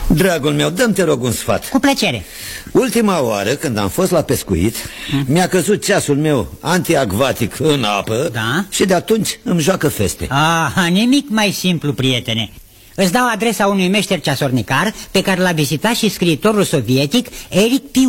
Dragul meu, dă-mi, te rog, un sfat. Cu plăcere. Ultima oară, când am fost la pescuit, mi-a căzut ceasul meu antiacvatic în apă. Da? Și de atunci îmi joacă feste. Nimic mai simplu, prietene. Îți dau adresa unui meșter ceasornicar pe care l-a vizitat și scriitorul sovietic Eric